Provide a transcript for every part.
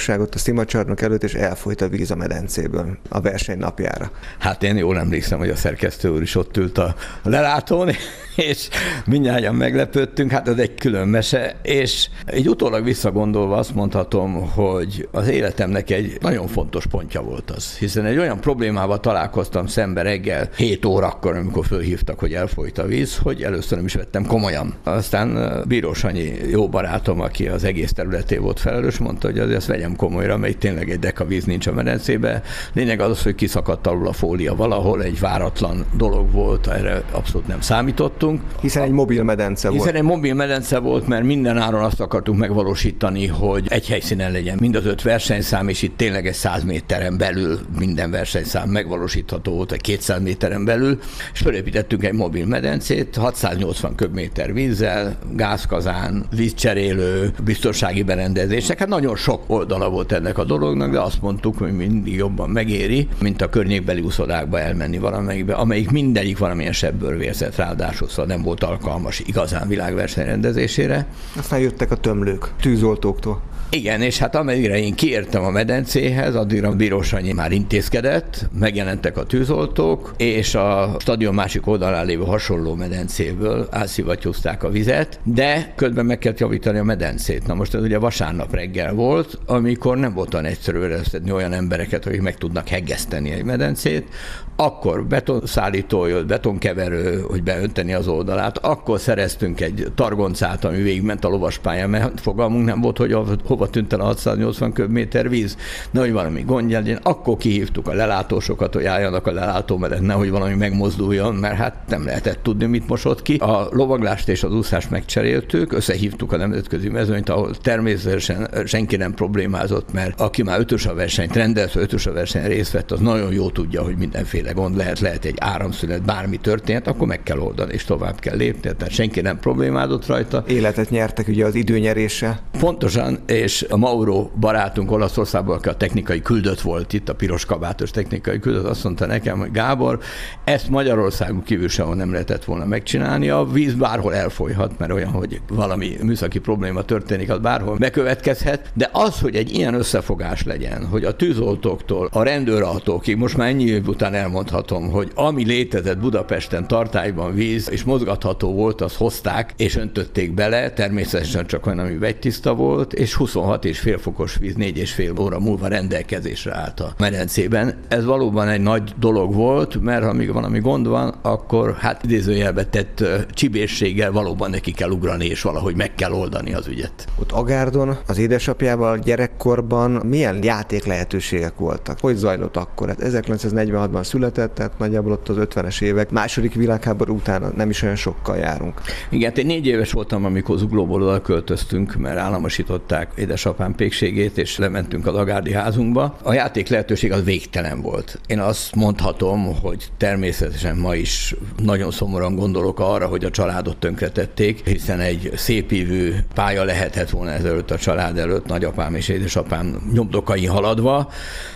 bajnokságot a szimacsarnok előtt, és elfolyt a víz a medencéből a verseny napjára. Hát én jól emlékszem, hogy a szerkesztő úr is ott ült a lelátón, és mindnyájan meglepődtünk, hát ez egy külön mese, és így utólag visszagondolva azt mondhatom, hogy az életemnek egy nagyon fontos pontja volt az, hiszen egy olyan problémával találkoztam szembe reggel 7 órakor, amikor fölhívtak, hogy elfolyt a víz, hogy először nem is vettem komolyan. Aztán Bíró Sanyi jó barátom, aki az egész területé volt felelős, mondta, hogy azért ezt vegyem komolyra, mert tényleg egy deka víz nincs a medencébe. Lényeg az, hogy kiszakadt alul a fólia valahol, egy váratlan dolog volt, erre abszolút nem számítottunk. Hiszen egy mobil medence volt. Hiszen egy mobil medence volt, mert minden áron azt akartunk megvalósítani, hogy egy helyszínen legyen mind az 5 versenyszám, és itt tényleg egy 100 méteren belül minden versenyszám megvalósítható volt, egy 200 méteren belül, és felépítettünk egy mobil medencét, 680 köbméter vízzel, gázkazán, vízcserélő, biztonsági berendezések. Hát nagyon sok oldala volt ennek a dolognak, de azt mondtuk, hogy mindig jobban megéri, mint a környékbeli úszodákba elmenni valamelyikbe, amelyik mindegyik valamilyen sebből vérzett, ráadásul szóval nem volt alkalmas igazán világverseny rendezésére. Aztán jöttek a tömlők, tűzoltóktól. Igen, és hát amelyre én kiértem a medencéhez, addigra Bíró Sanyi már intézkedett, megjelentek a tűzoltók, és a stadion másik oldalán lévő hasonló medencéből átszivattyúzták a vizet, de közben meg kellett javítani a medencét. Na most ez ugye vasárnap reggel volt, amikor nem volt olyan egyszerű összedni olyan embereket, akik meg tudnak heggeszteni egy medencét, akkor betonszállító jött, betonkeverő, hogy beönteni az oldalát, akkor szereztünk egy targoncát, ami végigment a lovaspályán, mert fogalmunk nem volt, hogy hova tűnt el a 680 köbméter víz, nehogy valami gondja legyen, akkor kihívtuk a lelátósokat, hogy álljanak a lelátó mellett, nehogy valami megmozduljon, mert hát nem lehetett tudni, mit mosott ki. A lovaglást és az úszást megcseréltük, összehívtuk a nemzetközi mezőnyt, ahol természetesen senki nem problémázott, mert aki már ötös a versenyt rendelt, ötös a verseny részt vett, az nagyon jó tudja, hogy mindenféle gond lehet egy áramszünet, bármi történt, akkor meg kell oldani, és tovább kell lépni, tehát senki nem problémázott rajta. Életet nyertek ugye az időnyeréssel. Pontosan, és a Mauro barátunk Olaszországban, aki a technikai küldött volt itt, a piros kabátos technikai küldött, azt mondta nekem, hogy Gábor, ezt Magyarországon kívül sehol nem lehetett volna megcsinálni, a víz bárhol elfolyhat, mert olyan, hogy valami műszaki probléma történik, az bárhol bekövetkezhet, de az, hogy egy ilyen összefogás legyen, hogy a tűzoltóktól a rendőrautókig, most már ennyi év után elmondhatom, hogy ami létezett Budapesten tartályban víz, és mozgatható volt, azt hozták, és öntötték bele, természetesen csak olyan, ami vegytiszta volt, és 26,5 fokos víz 4,5 óra múlva rendelkezésre állt a medencében. Ez valóban egy nagy dolog volt, mert ha még valami gond van, akkor hát idézőjelbe tett csibészséggel valóban neki kell ugrani, és valahogy meg kell oldani az ügyet. Ott Agárdon az édesapjával gyerekkorban milyen játék lehetőségek voltak? Hogy zajlott akkor? Hát 1946-ban született, tehát nagyjából ott az 50-es évek, második világháború után nem is olyan sokkal járunk. Igen, én 4 éves voltam, amikor Zuglóból oda költöztünk, mert államosították édesapám pékségét, és lementünk az agárdi házunkba. A játék lehetőség az végtelen volt. Én azt mondhatom, hogy természetesen ma is nagyon szomorúan gondolok arra, hogy a családot tönkretették, hiszen egy szépívű pálya lehetett volna ezelőtt a család előtt, nagyapám és édesapám nyomdokain haladva,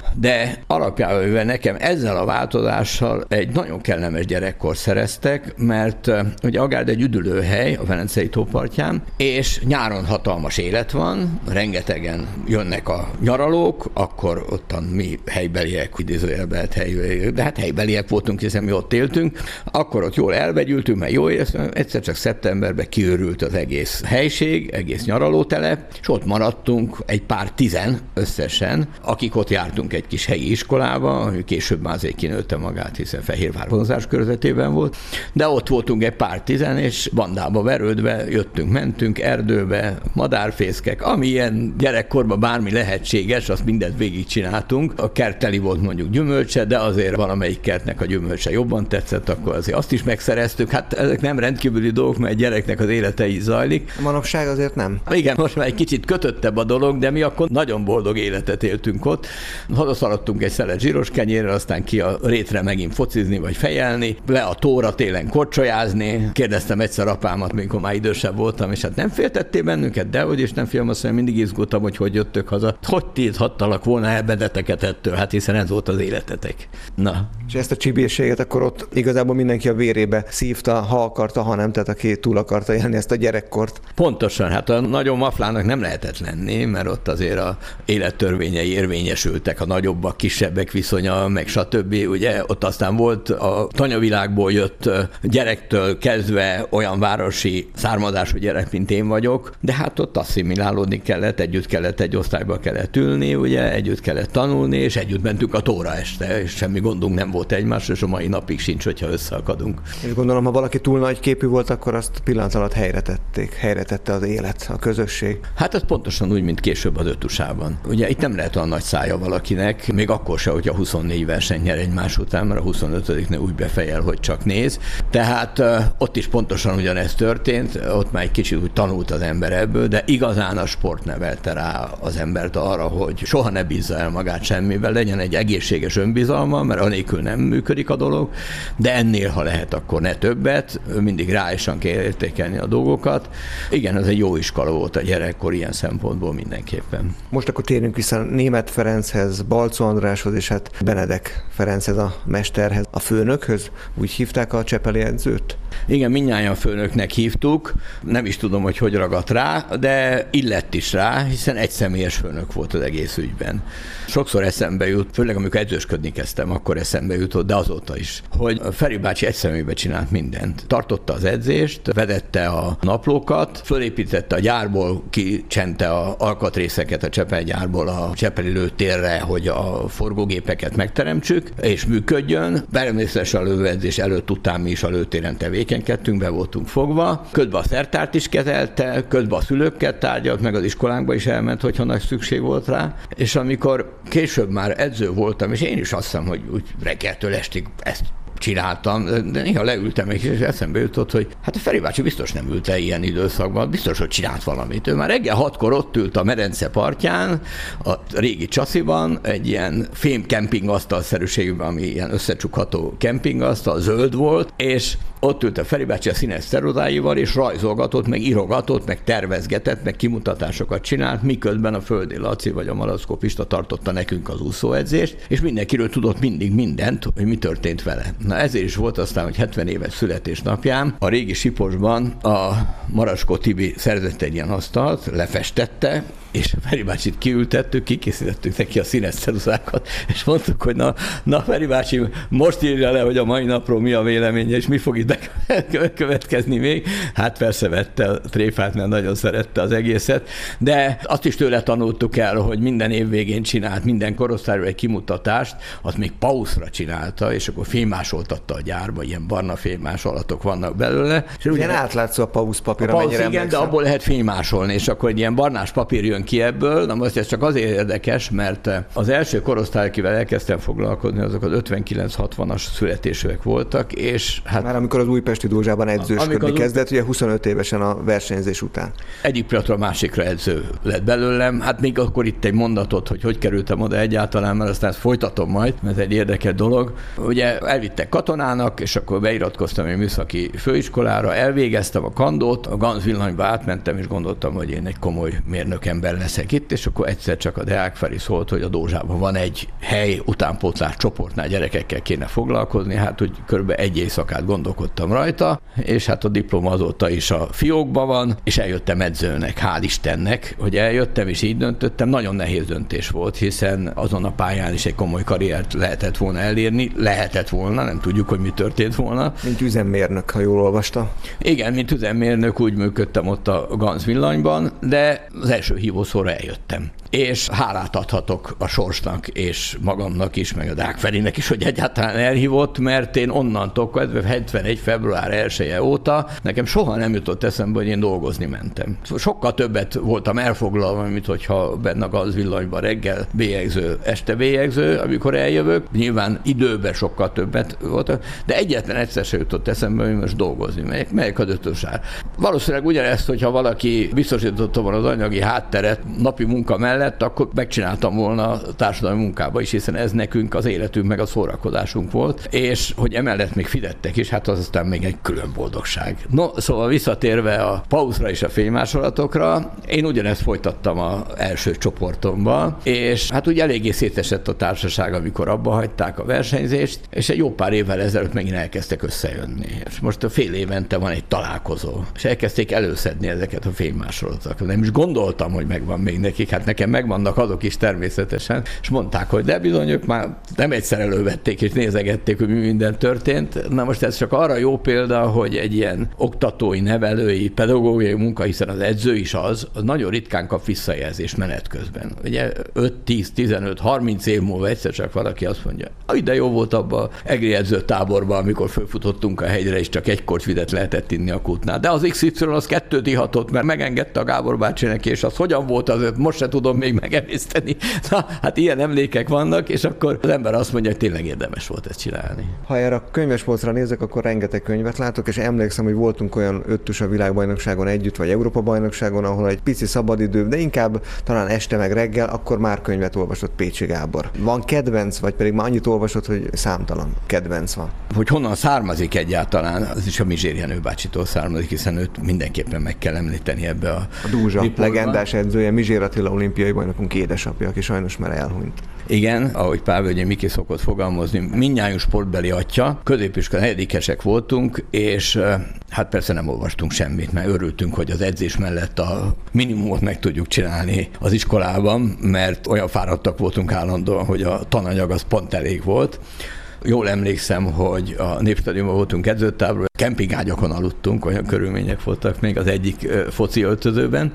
de alapjában nekem ezzel a változással egy nagyon kellemes gyerekkor szereztek, mert ugye Agárd egy üdülőhely a Velencei tó partján, és nyáron hatalmas élet van, rengetegen jönnek a nyaralók, akkor ottan mi helybeliek, idézőjelben helybeliek, de hát helybeliek voltunk, hiszen mi ott éltünk, akkor ott jól elvegyültünk, mert jó éreztünk, egyszer csak szeptemberben kiőrült az egész helység, egész nyaralótelep, és ott maradtunk egy pár tizen összesen, akik ott jártunk egy kis helyi iskolába, ami később már azért kinőtte magát, hiszen Fehérvár vonzás körzetében volt, de ott voltunk egy pár tizen, és bandába verődve jöttünk, mentünk erdőbe, madárfészkek, ami ilyen gyerekkorban bármi lehetséges, azt mindent végigcsináltunk. A kert teli volt mondjuk gyümölcse, de azért valamelyik kertnek a gyümölcse jobban tetszett, akkor azért azt is megszereztük. Hát ezek nem rendkívüli dolgok, mert egy gyereknek az élete így zajlik. Manapság azért nem. Igen, most már egy kicsit kötöttebb a dolog, de mi akkor nagyon boldog életet éltünk ott. Hazaszaladtunk egy szelet zsíros kenyérrel, aztán ki a rétre megint focizni vagy fejelni, le a tóra télen korcsolyázni. Kérdeztem egyszer apámat, amikor már idősebb voltam, és hát nem féltettél bennünket, dehogy, és nem fiam, azt mondja, mindig izgultam, hogy jöttök haza. Hogy tilthattalak volna el benneteket ettől? Hát hiszen ez volt az életetek. Na. És ezt a csibészséget akkor ott igazából mindenki a vérébe szívta, ha akarta, ha nem, tehát aki túl akarta élni ezt a gyerekkort. Pontosan, hát a nagyon maflának nem lehetett lenni, mert ott azért a élettörvényei érvényesültek, a nagyobbak, kisebbek viszonya, meg stb. Ugye ott aztán volt a tanyavilágból jött gyerektől kezdve olyan városi származású gyerek, mint én vagyok, de hát ott asszimilálódni kellett, együtt kellett egy osztályba kellett ülni, ugye, együtt kellett tanulni, és együtt mentünk a tóra este, és semmi gondunk nem volt egymásra, és a mai napig sincs, hogyha összeakadunk. És gondolom, ha valaki túl nagy képű volt, akkor azt pillanat alatt helyre tette az élet, a közösség. Hát ez pontosan úgy, mint később az Ötusában. Ugye itt nem lehet olyan nagy szája valakinek, még akkor se, hogyha 24 verseny nyer egymás után, mert a 25-nek úgy befejel, hogy csak néz. Tehát ott is pontosan ugyanez történt, ott már egy kicsit úgy tanult az ember ebből, de igazán a sport nevelte rá az embert arra, hogy soha ne bízza el magát semmivel, legyen egy egészséges önbizalma, mert anélkül nem működik a dolog, de ennél, ha lehet, akkor ne többet, mindig ráisan kell értékelni a dolgokat. Igen, ez egy jó iskola volt a gyerekkor ilyen szempontból mindenképpen. Most akkor térjünk vissza Németh Ferenchez, Balczó Andráshoz, és hát Benedek Ferenchez, a mesterhez, a főnökhöz. Úgy hívták a csepeli edzőt? Igen, mindnyájan főnöknek hívtuk, nem is tudom, hogy ragadt rá, de illett is rá, hiszen egy személyes főnök volt az egész ügyben. Sokszor eszembe jut, főleg amikor edzősködni kezdtem, akkor eszembe jutott, de azóta is, hogy Feri bácsi egy személybe csinált mindent. Tartotta az edzést, vedette a naplókat, fölépítette a gyárból, kicsente a alkatrészeket a Csepel gyárból a csepeli lőtérre, hogy a forgógépeket megteremtsük, és működjön. Természetesen a lövőedzés előtt után mi is a lőtéren tevékenykedtünk, be voltunk fogva. Közben a szertárt is kezelte, közben a szülőkkel tárgyalt, meg az iskolánkba is elment, hogyha nagy szükség volt rá. És amikor később már edző voltam, és én is azt hiszem, hogy úgy reggeltől estig ezt csináltam, de néha leültem, és eszembe jutott, hogy hát a Feri bácsi biztos nem ült le ilyen időszakban, biztos, hogy csinált valamit. Ő már reggel 6-kor ott ült a medence partján, a régi Csasziban, egy ilyen fém kempingasztalszerűségben, ami ilyen összecsukható kempingasztal, zöld volt, és ott ült a Feri bácsi a színes ceruzáival, és rajzolgatott, meg írogatott, meg tervezgetett, meg kimutatásokat csinált, miközben a Földi Laci vagy a Malackó Pista tartotta nekünk az úszóedzést, és mindenkiről tudott mindig mindent, hogy mi történt vele. Na ezért is volt aztán, hogy 70 éves születésnapján a régi Siposban a Maraskó Tibi szerzett egy ilyen asztalt, lefestette, és a Feri bácsit kiültettük, kikészítettük neki a színes ceruzákat, és mondtuk, hogy na Feri bácsi, most írja le, hogy a mai napról mi a véleménye, és mi fog itt következni még. Hát persze vette a tréfát, mert nagyon szerette az egészet, de azt is tőle tanultuk el, hogy minden év végén csinált minden korosztályról egy kimutatást, azt még pauszra csinálta, és akkor fémásoltatta a gyárba, ilyen barna fémásolatok vannak belőle. És ilyen átlátszó a pauszpapír, amennyire igen, de abból lehet fémásolni, és akkor egy ilyen barnás papír jön ki ebből. Na most ez csak azért érdekes, mert az első korosztály, akivel elkezdtem foglalkozni, azok az 59-60-as születésűek voltak, és hát... Már amikor az Újpesti Dózsában edzősködni kezdett, ugye 25 évesen a versenyzés után. Egyik pillanatra a másikra edző lett belőlem. Hát még akkor itt egy mondatot, hogy kerültem oda egyáltalán, mert aztán ezt folytatom majd, mert ez egy érdekes dolog. Ugye elvittek katonának, és akkor beiratkoztam egy műszaki főiskolára, elvégeztem a kandót, a Ganz villanyba átmentem, és gondoltam, hogy én egy komoly mérnökember leszek itt, és akkor egyszer csak a Deák Feri szólt, hogy a Dózsában van egy hely, utánpótlás csoportnál gyerekekkel kéne foglalkozni, hát hogy körülbelül egy éjszakát gondolkodtam rajta, és hát a diploma azóta is a fiókban van, és eljöttem edzőnek, hál' Istennek, hogy eljöttem, és így döntöttem. Nagyon nehéz döntés volt, hiszen azon a pályán is egy komoly karriert lehetett volna elérni, lehetett volna, nem tudjuk, hogy mi történt volna. Mint üzemmérnök, ha jól olvasta. Igen, mint üzemmérnök úgy működtem ott a Ganz villanyban, de az első hívószóra eljöttem. És hálát adhatok a sorsnak, és magamnak is, meg a Deák Ferinek is, hogy egyáltalán elhívott, mert én onnantól, 71. február 1-e óta nekem soha nem jutott eszembe, hogy én dolgozni mentem. Sokkal többet voltam elfoglalva, mint hogyha benne a Ganz villanyban reggel bélyegző, este bélyegző, amikor eljövök. Nyilván időben sokkal többet volt, de egyetlen egyszer sem jutott eszembe, hogy most dolgozni megyek az Ötösár. Valószínűleg ugyanezt, hogyha valaki biztosította volna az anyagi hátteret napi munka mellett, mellett, akkor megcsináltam volna a társadalmi munkába is, hiszen ez nekünk az életünk meg a szórakozásunk volt, és hogy emellett még fizettek is, hát az aztán még egy külön boldogság. No, szóval visszatérve a pauzra és a fénymásolatokra, én ugyanezt folytattam az első csoportomban, és hát úgy eléggé szétesett a társaság, amikor abba hagyták a versenyzést, és egy jó pár évvel ezelőtt megint elkezdtek összejönni. És most a fél évente van egy találkozó, és elkezdték előszedni ezeket a fénymásolatokat. Nem is gondoltam, hogy megvan még nekik, hát nekem megvannak azok is természetesen, és mondták, hogy de bizony ők már nem egyszer elővették, és nézegették, hogy mi minden történt. Na most ez csak arra jó példa, hogy egy ilyen oktatói, nevelői, pedagógiai munka, hiszen az edző is az nagyon ritkán kap visszajelzést menet közben. Ugye 5, 10, 15, 30 év múlva egyszer csak valaki azt mondja, de jó volt abban az egri edzőtáborban, amikor fölfutottunk a hegyre, és csak egy kortyvizet lehetett inni a kútnál. De az XY az 2 ihatott, mert megengedte a Gábor bácsi neki, és az hogyan volt az, most se tudom még megemészteni. Na, hát ilyen emlékek vannak, és akkor az ember azt mondja, hogy tényleg érdemes volt ezt csinálni. Ha erre a könyvespolcra nézek, akkor rengeteg könyvet látok, és emlékszem, hogy voltunk olyan öttus a világbajnokságon együtt, vagy Európa-bajnokságon, ahol egy pici szabadidő, de inkább talán este meg reggel, akkor már könyvet olvasott Pécsi Gábor. Van kedvenc, vagy pedig már annyit olvasott, hogy számtalan kedvenc van? Hogy honnan származik egyáltalán, az is a Mizsér Jenő bácsitól származik, hiszen őt mindenképpen meg kell említeni ebbe a Dúzsa, legendás edzője, Mizsér Attila olimpiai bajnokunk édesapja, aki sajnos már elhunyt. Igen, ahogy Pálvölgyi Miki szokott fogalmazni, mindnyájunk sportbeli atya, középiskola 4-esek voltunk, és hát persze nem olvastunk semmit, mert örültünk, hogy az edzés mellett a minimumot meg tudjuk csinálni az iskolában, mert olyan fáradtak voltunk állandóan, hogy a tananyag az pont elég volt. Jól emlékszem, hogy a Népstadionban voltunk edzőtáborban, kempingágyakon aludtunk, olyan körülmények voltak még az egyik foci öltözőben,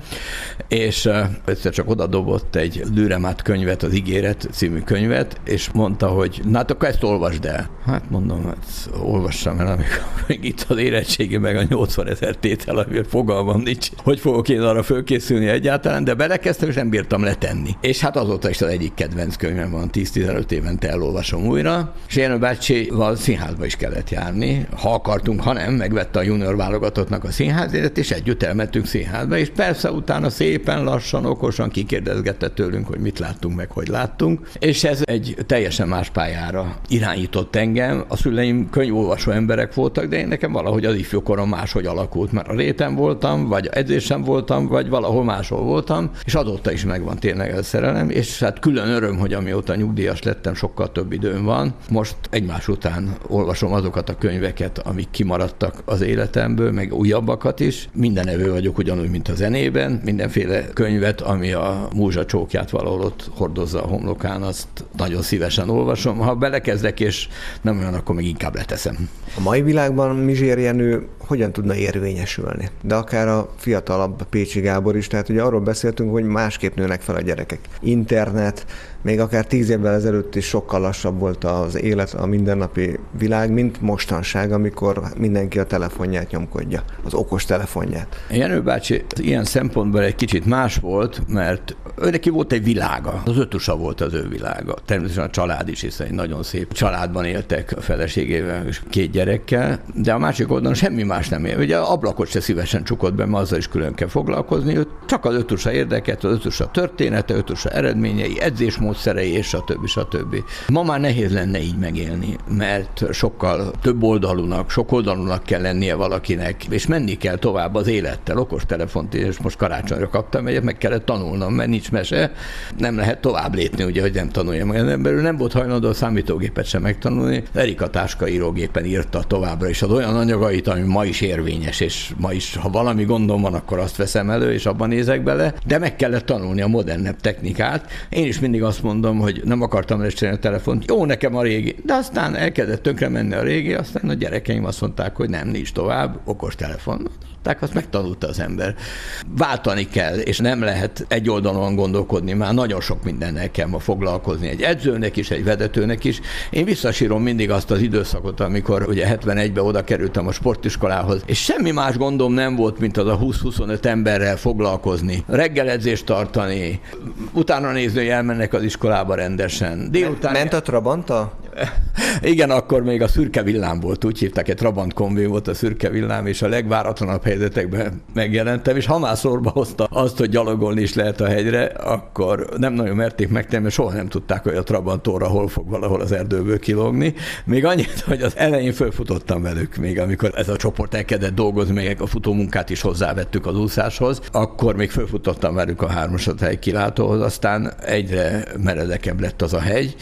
és egyszer csak odadobott egy Dürrenmatt könyvet, az Ígéret című könyvet, és mondta, hogy na hát akkor ezt olvasd el. Hát mondom, hát olvassam el, amikor itt az érettségi meg a 80 000 tétel, amivel fogalmam nincs, hogy fogok én arra fölkészülni egyáltalán, de belekezdtem, és nem bírtam letenni. És hát azóta is az egyik kedvenc könyvem van, 10-15 évente elolvasom újra, és Jenő bácsival színházba is kellett járni, ha akartunk, ha nem, megvette a junior válogatottnak a színházjegyet, és együtt elmentünk színházba, és persze utána szépen lassan, okosan kikérdezgette tőlünk, hogy mit láttunk, meg hogy láttunk, és ez egy teljesen más pályára irányított engem. A szüleim könyvolvasó emberek voltak, de én nekem valahogy az ifjúkorom máshogy alakult, mert a réten voltam, vagy edzésen voltam, vagy valahol máshol voltam, és azóta is megvan tényleg ez a szerelem, és hát külön öröm, hogy amióta nyugdíjas lettem, sokkal több időm van. Most egymás után olvasom azokat a könyveket, amik kimaradtak az életemből, meg újabbakat is. Mindenevő vagyok ugyanúgy, mint a zenében. Mindenféle könyvet, ami a múzsa csókját valahol ott hordozza a homlokán, azt nagyon szívesen olvasom. Ha belekezdek, és nem olyan, akkor még inkább leteszem. A mai világban Mizsér Jenő hogyan tudna érvényesülni? De akár a fiatalabb Pécsi Gábor is, tehát ugye arról beszéltünk, hogy másképp nőnek fel a gyerekek. Internet, még akár 10 évvel ezelőtt is sokkal lassabb volt az élet, a mindennapi világ, mint mostanság, amikor mindenki a telefonját nyomkodja, az okos telefonját. Jenő bácsi ilyen szempontból egy kicsit más volt, mert ő neki volt egy világa. Az ötusa volt az ő világa. Természetesen a család is, hiszen egy nagyon szép családban éltek a feleségével és 2 gyerekkel, de a másik oldalon semmi más nem él. Ugye ablakot se szívesen csukott be, mert azzal is külön kell foglalkozni. Ő csak az ötusa érdekelt, az ötusa története, ötusa eredményei, edzésmódszerei, és stb. Ma már nehéz lenne így megélni, mert sokkal több oldalúnak, sok oldalúnak kell lennie valakinek, és menni kell tovább az élettel. Okostelefont, és most karácsonyra kaptam egyet, meg kellett tanulnom, mert nincs mese, nem lehet tovább lépni, ugye, hogy nem tanuljam. Az emberül nem volt hajlandó a számítógépet sem megtanulni. Erika Táska írógépen írta továbbra is az olyan anyagait, ami ma is érvényes, és ma is, ha valami gondom van, akkor azt veszem elő, és abban nézek bele, de meg kellett tanulni a modernebb technikát. Én is mindig azt mondom, hogy nem akartam lecserélni a telefont, jó nekem a régi, de aztán elkezdett tönkre menni a régi, aztán a gyerekeim azt mondták, hogy nem, nincs tovább, okos telefon. Tehát azt megtanulta az ember. Váltani kell, és nem lehet egy oldalon gondolkodni, már nagyon sok mindennel kell ma foglalkozni, egy edzőnek is, egy vezetőnek is. Én visszasírom mindig azt az időszakot, amikor ugye 71-ben oda kerültem a sportiskolához, és semmi más gondom nem volt, mint az a 20-25 emberrel foglalkozni, reggeledzést tartani, utána nézni, hogy elmennek az iskolába rendesen. Délután... Ment a Trabanta? Igen, akkor még a szürke villám volt, úgy hívták, egy Trabant kombi volt a szürke villám, és a legváratlanabb helyzetekben megjelentem, és ha már szorba hozta azt, hogy gyalogolni is lehet a hegyre, akkor nem nagyon merték megtenni, mert soha nem tudták, hogy a Trabantóra hol fog valahol az erdőből kilógni. Még annyit, hogy az elején fölfutottam velük, még amikor ez a csoport elkezdett dolgozni, még a futómunkát is hozzávettük az úszáshoz, akkor még fölfutottam velük a 3-as kilátóhoz, aztán egyre meredekebb lett az a hegy,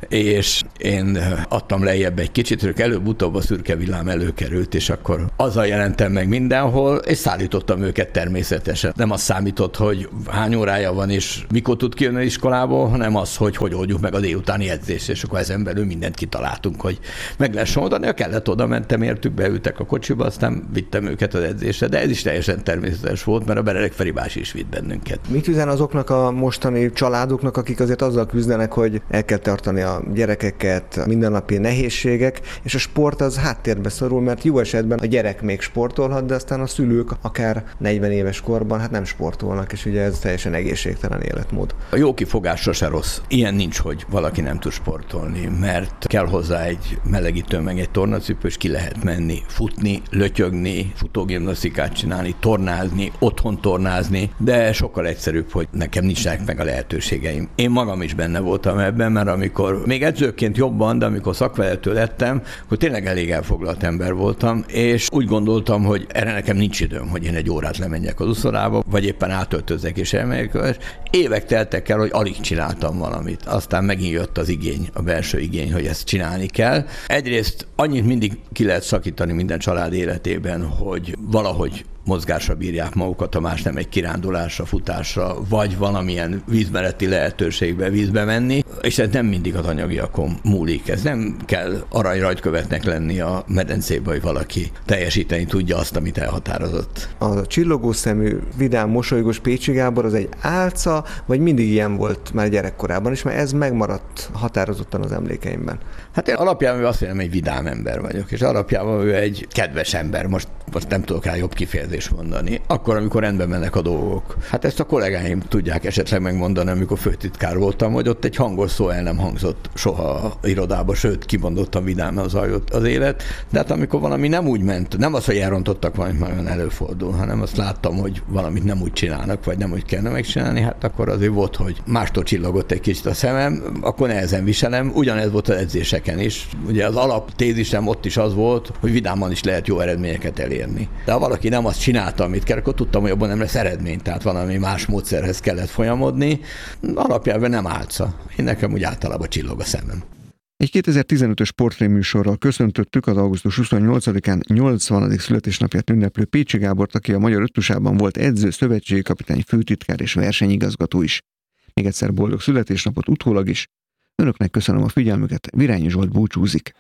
és én adtam lejjebb egy kicsit, ők előbb-utóbb a szürke villám előkerült, és akkor azzal jelentem meg mindenhol, és szállítottam őket természetesen. Nem az számított, hogy hány órája van, és mikor tud kijönni az iskolából, hanem az, hogy oldjuk meg a délutáni edzést, és akkor ezen belül mindent kitaláltunk, hogy meg lehessen oldani. Ha kellett, oda mentem értük, beültek a kocsiba, aztán vittem őket az edzésre, de ez is teljesen természetes volt, mert a Bererek Feri bácsi is vitt bennünket. Mit üzen azoknak a mostani családoknak, akik azért azzal küzdenek, hogy el kell tartani a gyerekeket, mindennapi nehézségek, és a sport az háttérbe szorul, mert jó esetben a gyerek még sportolhat, de aztán a szülők akár 40 éves korban nem sportolnak, és ugye ez teljesen egészségtelen életmód. A jó kifogás sose rossz. Ilyen nincs, hogy valaki nem tud sportolni, mert kell hozzá egy melegítő, meg egy tornacipő, és ki lehet menni, futni, lötyögni, futógimnasztikát csinálni, tornázni, otthon tornázni, de sokkal egyszerűbb, hogy nekem nincsenek meg a lehetőségeim. Én magam is benne voltam ebben, mert amikor még edzőként jobban, de amikor szakvezető lettem, akkor tényleg elég elfoglalt ember voltam, és úgy gondoltam, hogy erre nekem nincs időm, hogy én egy órát lemenjek az uszodába, vagy éppen átöltözzek és elmegyek. Évek teltek el, hogy alig csináltam valamit. Aztán megint jött az igény, a belső igény, hogy ezt csinálni kell. Egyrészt annyit mindig ki lehet szakítani minden család életében, hogy valahogy mozgásra bírják magukat, ha más nem egy kirándulásra, futásra, vagy valamilyen vízmeleti lehetőségbe vízbe menni, és ez nem mindig az anyagiakon múlik. Ez nem kell aranyrajtkövetnek lenni a medencébe, hogy valaki teljesíteni tudja azt, amit elhatározott. A csillogó szemű, vidám, mosolygós Pécsi Gábor az egy álca, vagy mindig ilyen volt már gyerekkorában, és már ez megmaradt határozottan az emlékeimben? Hát én alapjában azt mondom, egy vidám ember vagyok, és alapjában ő egy kedves ember, most nem tudok rá jobb kifejezést mondani. Akkor, amikor rendben mennek a dolgok. Hát ezt a kollégáim tudják esetleg megmondani, amikor főtitkár voltam, hogy ott egy hangos szó el nem hangzott soha a irodába, sőt, kimondottan vidáman zajlott az élet. De hát amikor valami nem úgy ment, nem az, hogy elrontottak valamit, nagyon előfordul, hanem azt láttam, hogy valamit nem úgy csinálnak, vagy nem úgy kellene megcsinálni, hát akkor azért volt, hogy mástól csillogott egy kicsit a szemem, akkor nehezen viselem. Ugyanez volt az edzéseken is. Ugye az alaptézisem ott is az volt, hogy vidáman is lehet jó eredményeket elérni. De ha valaki nem azt csinálta, amit kell, akkor tudtam, hogy abban nem lesz eredmény, tehát valami más módszerhez kellett folyamodni. Alapjában nem álca. Én nekem úgy általában csillog a szemem. Egy 2015-ös portréműsorral köszöntöttük az augusztus 28-án 80. születésnapját ünneplő Pécsi Gábort, aki a Magyar Öttusában volt edző, szövetségi kapitány, főtitkár és versenyigazgató is. Még egyszer boldog születésnapot utólag is. Önöknek köszönöm a figyelmüket, Virányi Zsolt búcsúzik.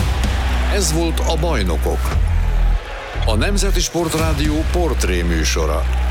Ez volt a Bajnokok, a Nemzeti Sportrádió portréműsora.